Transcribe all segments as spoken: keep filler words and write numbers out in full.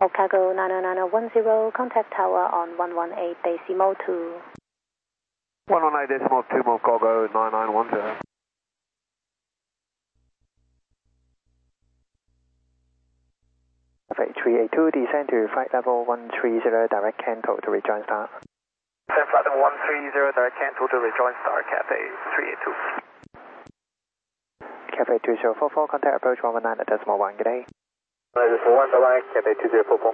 Cargo nine nine one zero, contact tower on one one eight decimal two. one one eight decimal two, Move Cargo nine nine one zero. three eight two, descend to flight level one three zero, direct Canto to rejoin star. Descend flight level one three zero, direct Canto to rejoin star, Cathay three eight two. Cathay two zero four four, contact approach one one nine decimal one, good day. one decimal one, bye-bye, Cathay two zero four four.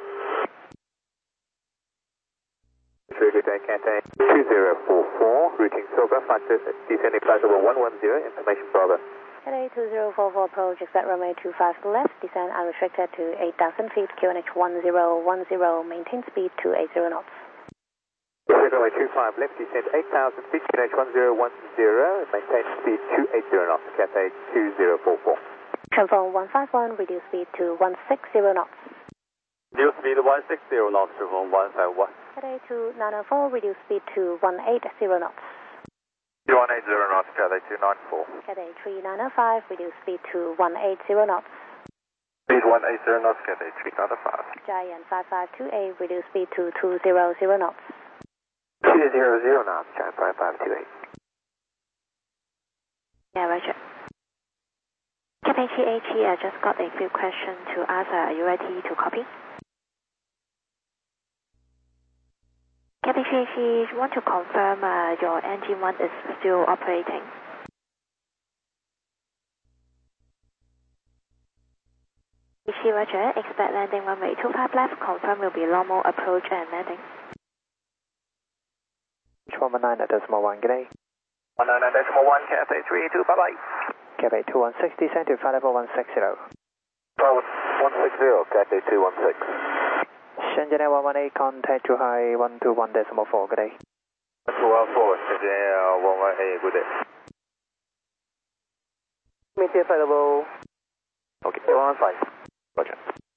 Good day, Cathay two zero four four, routing Silver, descending flight level one one zero, information Bravo. Cathay two zero four four, approach, expect runway two five left, descend unrestricted to eight thousand feet, Q N H one zero one zero, maintain speed two eighty knots. Runway two five left, descend eight thousand feet, Q N H one zero one zero, maintain speed two eighty knots, Cathay two zero four four. Transform one five one, reduce speed to one sixty knots. Reduce speed one sixty knots, transform one five one. Cathay two nine four, reduce speed to one eighty knots. one eighty knots, Cathay two nine four. Cathay three nine five, reduce speed to one eighty knots. Speed one eighty knots, Cathay three nine five. Giant five five two eight, reduce speed to two hundred knots. two hundred knots, Giant five five two eight. Yeah, Roger. Cathay T H E, I just got a few questions to ask. Are you ready to copy? Cathay T H E, want to confirm uh, your engine one is still operating. T H E, Roger, expect landing runway two five left, confirm will be normal approach and landing. one one nine decimal one, good day. one nine nine decimal one, Cathay three eight two, bye-bye. Cathay two one six, descend to flight level one sixty. Bravo one sixty, Cathay two one six. Shenzhen one one eight, contact to high one two one decimal four, good day. one two one four, Shenzhen one one eight, good day. Maintain flight level. Okay, one one five. Roger.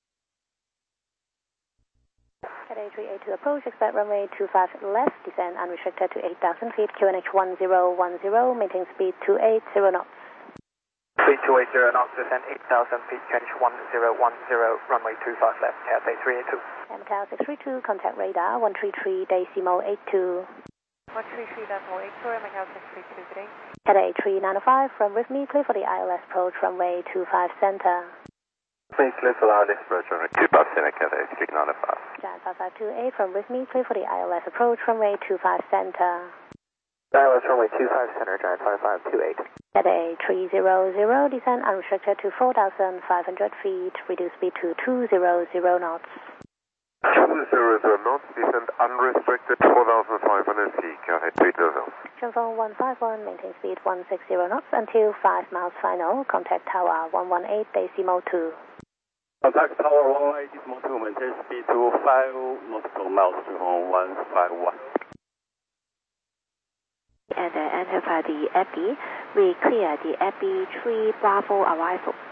Cathay three eight two, approach, expect runway two five left, descend unrestricted to eight thousand feet, Q N H one zero one zero, maintain speed two eighty knots. Speed two eighty knots, descend eight thousand feet, Q N H one zero one zero, runway two five left, Cathay three eight two. Macau six three two, contact radar one three three decimal eight two. one three three decimal eight two, Macau six three two, good day. Cathay three nine five, from with me, clear for the I L S approach, runway two five center. Please clear for the I L S approach, runway two five center, Cathay three nine five. Giant five five two eight, from with me, clear for the I L S approach, runway two five center. I L S runway two five center, Giant five five two eight. Cathay three zero zero, descend unrestricted to four thousand five hundred feet, reduce speed to two hundred knots. two hundred knots, descend unrestricted four thousand five hundred feet, Cathay three zero. Transform one five one, maintain speed one sixty knots until five miles final, contact tower one one eight decimal two. Contact tower one one eight decimal two, maintain speed to five nautical miles to one five one. And uh, enter by the Abbey, we clear the Abbey three Bravo arrival.